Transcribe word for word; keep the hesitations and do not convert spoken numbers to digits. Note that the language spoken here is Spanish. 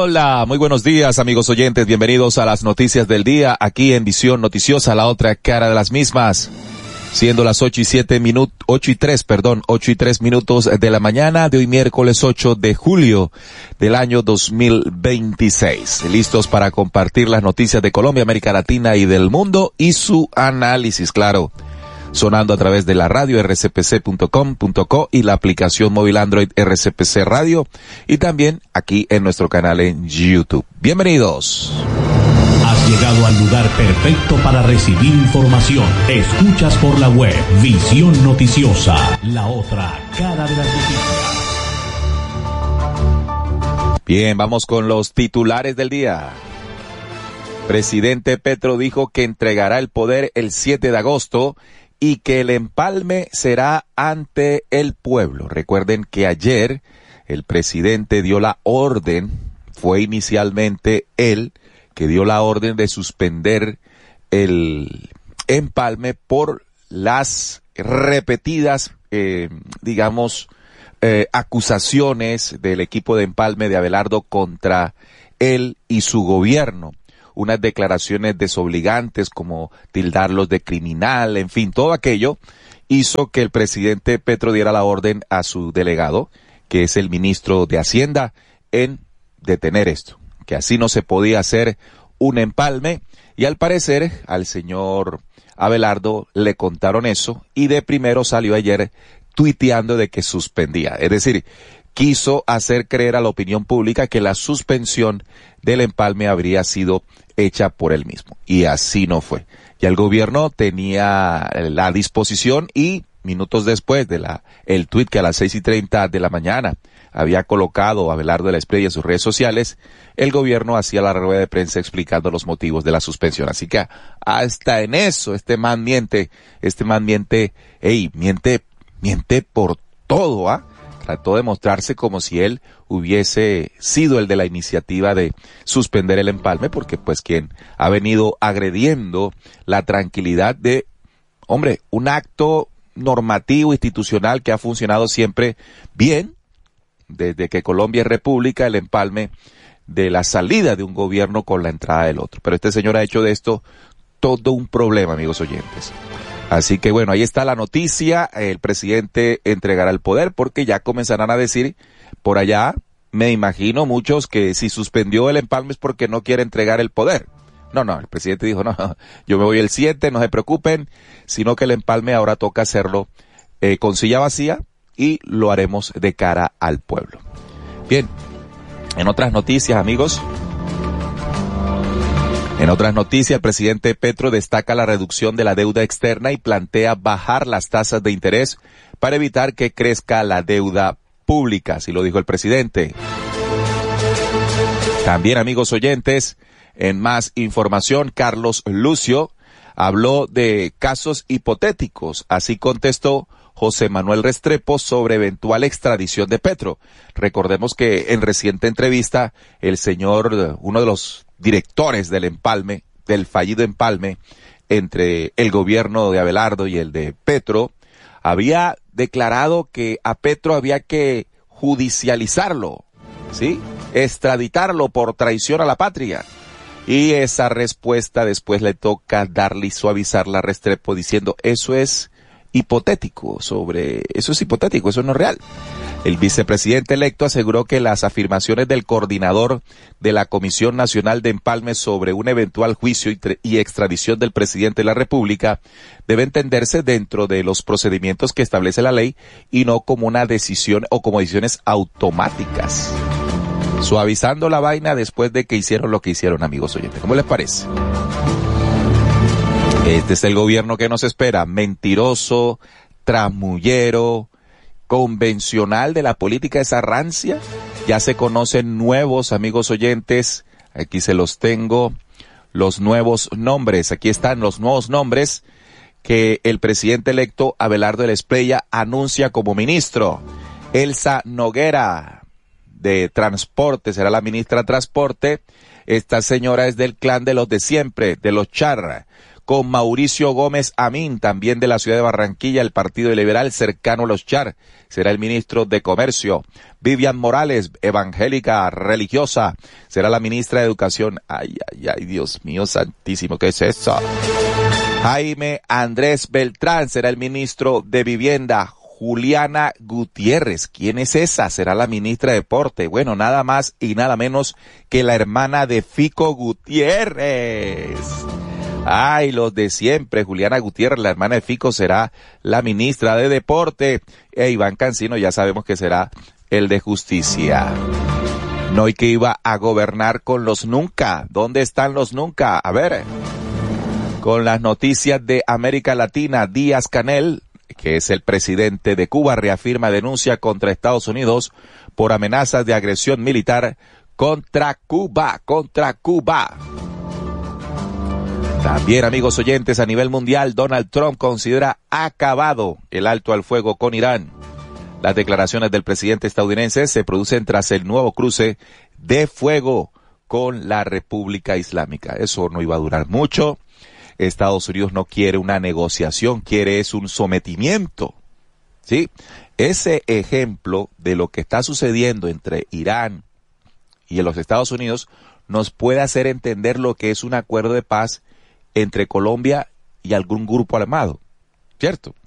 Hola, muy buenos días, amigos oyentes. Bienvenidos a las noticias del día, aquí en Visión Noticiosa, la otra cara de las mismas. Siendo las ocho y siete minutos, ocho y tres, perdón, ocho y tres minutos de la mañana de hoy miércoles ocho de julio del año dos mil veintiséis. Listos para compartir las noticias de Colombia, América Latina y del mundo y su análisis, claro. Sonando a través de la radio erre ce pe ce punto com punto co y la aplicación móvil Android erre ce pe ce Radio y también aquí en nuestro canal en YouTube. Bienvenidos. Has llegado al lugar perfecto para recibir información. Escuchas por la web Visión Noticiosa, la otra cara de las noticias. Bien, vamos con los titulares del día. Presidente Petro dijo que entregará el poder el siete de agosto y que el empalme será ante el pueblo. Recuerden que ayer el presidente dio la orden, fue inicialmente él que dio la orden de suspender el empalme por las repetidas, eh, digamos, eh, acusaciones del equipo de empalme de Abelardo contra él y su gobierno. Unas declaraciones desobligantes como tildarlos de criminal, en fin, todo aquello hizo que el presidente Petro diera la orden a su delegado, que es el ministro de Hacienda, en detener esto, que así no se podía hacer un empalme, y al parecer al señor Abelardo le contaron eso, y de primero salió ayer tuiteando de que suspendía, es decir, quiso hacer creer a la opinión pública que la suspensión del empalme habría sido hecha por él mismo. Y así no fue. Ya el gobierno tenía la disposición y minutos después de la el tuit que a las seis y treinta de la mañana había colocado Abelardo de la Espriella en sus redes sociales, el gobierno hacía la rueda de prensa explicando los motivos de la suspensión. Así que hasta en eso este man miente, este man miente, ey, miente, miente por todo, ¿ah? Trató de mostrarse como si él hubiese sido el de la iniciativa de suspender el empalme, porque pues quien ha venido agrediendo la tranquilidad de, hombre, un acto normativo, institucional que ha funcionado siempre bien, desde que Colombia es república, el empalme de la salida de un gobierno con la entrada del otro. Pero este señor ha hecho de esto todo un problema, amigos oyentes. Así que bueno, ahí está la noticia, el presidente entregará el poder porque ya comenzarán a decir por allá, me imagino muchos que si suspendió el empalme es porque no quiere entregar el poder. No, no, el presidente dijo, no, yo me voy el siete, no se preocupen, sino que el empalme ahora toca hacerlo eh, con silla vacía y lo haremos de cara al pueblo. Bien, en otras noticias, amigos. En otras noticias, el presidente Petro destaca la reducción de la deuda externa y plantea bajar las tasas de interés para evitar que crezca la deuda pública, así lo dijo el presidente. También, amigos oyentes, en más información, Carlos Lucio habló de casos hipotéticos, así contestó José Manuel Restrepo sobre eventual extradición de Petro. Recordemos que en reciente entrevista, el señor, uno de los directores del empalme, del fallido empalme entre el gobierno de Abelardo y el de Petro, había declarado que a Petro había que judicializarlo, ¿sí? Extraditarlo por traición a la patria. Y esa respuesta después le toca darle y suavizarla a Restrepo diciendo, eso es hipotético, sobre, eso es hipotético, eso no es real. El vicepresidente electo aseguró que las afirmaciones del coordinador de la Comisión Nacional de Empalme sobre un eventual juicio y extradición del presidente de la República debe entenderse dentro de los procedimientos que establece la ley y no como una decisión o como decisiones automáticas. Suavizando la vaina después de que hicieron lo que hicieron, amigos oyentes. ¿Cómo les parece? Este es el gobierno que nos espera, mentiroso, tramullero, convencional de la política, esa rancia. Ya se conocen nuevos, amigos oyentes, aquí se los tengo, los nuevos nombres, aquí están los nuevos nombres que el presidente electo Abelardo de la Espriella anuncia como ministro. Elsa Noguera, de Transporte, será la ministra de Transporte. Esta señora es del clan de los de siempre, de los Charra. con Mauricio Gómez Amín, también de la ciudad de Barranquilla, el Partido Liberal cercano a los Char, será el ministro de Comercio. Vivian Morales, evangélica religiosa, será la ministra de Educación. Ay, ay, ay, Dios mío santísimo, ¿qué es eso? Jaime Andrés Beltrán será el ministro de Vivienda. Juliana Gutiérrez, ¿quién es esa? Será la ministra de Deporte. Bueno, nada más y nada menos que la hermana de Fico Gutiérrez. Ay, los de siempre. Juliana Gutiérrez, la hermana de Fico, será la ministra de Deporte. E Iván Cancino ya sabemos que será el de Justicia. No, y que iba a gobernar con los nunca. ¿Dónde están los nunca? A ver, con las noticias de América Latina, Díaz Canel, que es el presidente de Cuba, reafirma denuncia contra Estados Unidos por amenazas de agresión militar contra Cuba, contra Cuba. También, amigos oyentes, a nivel mundial, Donald Trump considera acabado el alto al fuego con Irán. Las declaraciones del presidente estadounidense se producen tras el nuevo cruce de fuego con la República Islámica. Eso no iba a durar mucho. Estados Unidos no quiere una negociación, quiere es un sometimiento. ¿Sí? Ese ejemplo de lo que está sucediendo entre Irán y los Estados Unidos nos puede hacer entender lo que es un acuerdo de paz entre Colombia y algún grupo armado, ¿cierto?